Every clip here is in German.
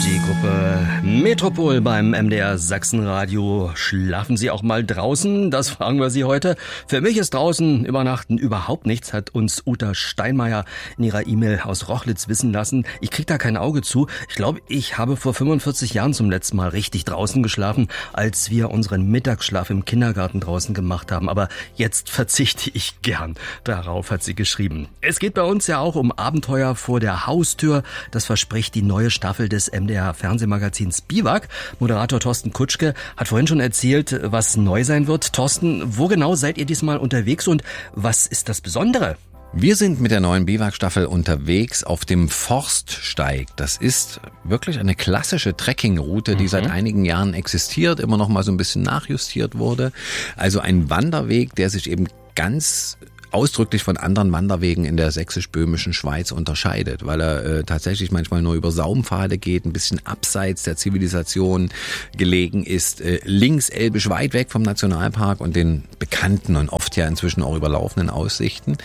Die Gruppe Metropol beim MDR Sachsenradio. Schlafen Sie auch mal draußen? Das fragen wir Sie heute. Für mich ist draußen übernachten überhaupt nichts, hat uns Uta Steinmeier in ihrer E-Mail aus Rochlitz wissen lassen. Ich krieg da kein Auge zu. Ich glaube, ich habe vor 45 Jahren zum letzten Mal richtig draußen geschlafen, als wir unseren Mittagsschlaf im Kindergarten draußen gemacht haben. Aber jetzt verzichte ich gern. Darauf hat sie geschrieben. Es geht bei uns ja auch um Abenteuer vor der Haustür. Das verspricht die neue Staffel des MDR Fernsehmagazins Biwak. Moderator Thorsten Kutschke hat vorhin schon erzählt, was neu sein wird. Thorsten, wo genau seid ihr diesmal unterwegs und was ist das Besondere? Wir sind mit der neuen Biwak-Staffel unterwegs auf dem Forststeig. Das ist wirklich eine klassische Trekkingroute, die seit einigen Jahren existiert, immer noch mal so ein bisschen nachjustiert wurde. Also ein Wanderweg, der sich eben ganz ausdrücklich von anderen Wanderwegen in der sächsisch-böhmischen Schweiz unterscheidet, weil er tatsächlich manchmal nur über Saumpfade geht, ein bisschen abseits der Zivilisation gelegen ist, links elbisch weit weg vom Nationalpark und den bekannten und oft ja inzwischen auch überlaufenden Aussichten.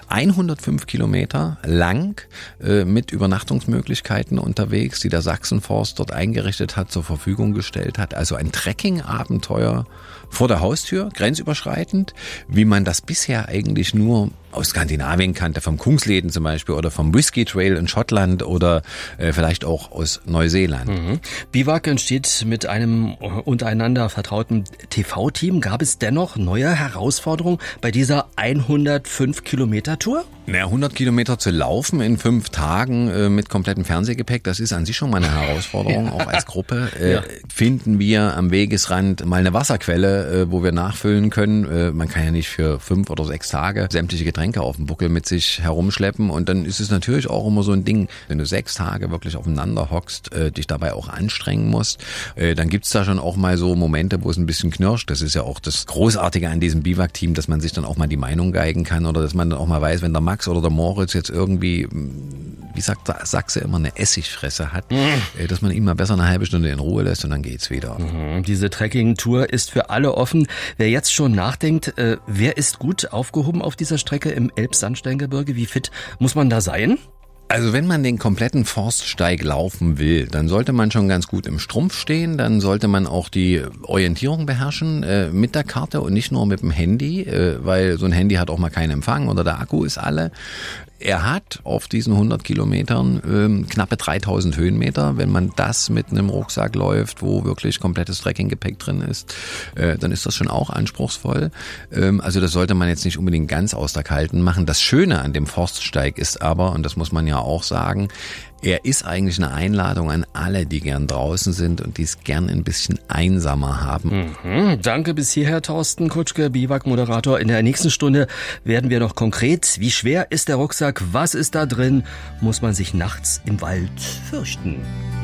105 Kilometer lang mit Übernachtungsmöglichkeiten unterwegs, die der Sachsenforst dort eingerichtet hat, zur Verfügung gestellt hat. Also ein Trekking-Abenteuer vor der Haustür, grenzüberschreitend, wie man das bisher eigentlich nur aus Skandinavien kannte, vom Kungsleden zum Beispiel oder vom Whisky Trail in Schottland oder vielleicht auch aus Neuseeland. Biwak entsteht mit einem untereinander vertrauten TV-Team. Gab es dennoch neue Herausforderungen bei dieser 105-Kilometer-Tour? 100 Kilometer zu laufen in 5 Tagen mit komplettem Fernsehgepäck, das ist an sich schon mal eine Herausforderung, auch als Gruppe. Finden wir am Wegesrand mal eine Wasserquelle, wo wir nachfüllen können. Man kann ja nicht für 5 oder 6 Tage sämtliche Getränke auf dem Buckel mit sich herumschleppen und dann ist es natürlich auch immer so ein Ding, wenn du 6 Tage wirklich aufeinander hockst, dich dabei auch anstrengen musst, dann gibt's da schon auch mal so Momente, wo es ein bisschen knirscht. Das ist ja auch das Großartige an diesem Biwak-Team, dass man sich dann auch mal die Meinung geigen kann oder dass man dann auch mal weiß, wenn der Max oder der Moritz jetzt irgendwie, wie sagt der Sachse immer, eine Essigfresse hat, dass man ihn mal besser eine halbe Stunde in Ruhe lässt und dann geht's wieder. Diese Trekking-Tour ist für alle offen. Wer jetzt schon nachdenkt, wer ist gut aufgehoben auf dieser Strecke im Elbsandsteingebirge? Wie fit muss man da sein? Also wenn man den kompletten Forststeig laufen will, dann sollte man schon ganz gut im Strumpf stehen, dann sollte man auch die Orientierung beherrschen mit der Karte und nicht nur mit dem Handy, weil so ein Handy hat auch mal keinen Empfang oder der Akku ist alle. Er hat auf diesen 100 Kilometern knappe 3000 Höhenmeter. Wenn man das mit einem Rucksack läuft, wo wirklich komplettes Trekkinggepäck drin ist, dann ist das schon auch anspruchsvoll. Also das sollte man jetzt nicht unbedingt ganz aus der Kalten machen. Das Schöne an dem Forststeig ist aber, und das muss man ja auch sagen, er ist eigentlich eine Einladung an alle, die gern draußen sind und die es gern ein bisschen einsamer haben. Danke bis hierher, Thorsten Kutschke, Biwak-Moderator. In der nächsten Stunde werden wir noch konkret. Wie schwer ist der Rucksack? Was ist da drin? Muss man sich nachts im Wald fürchten?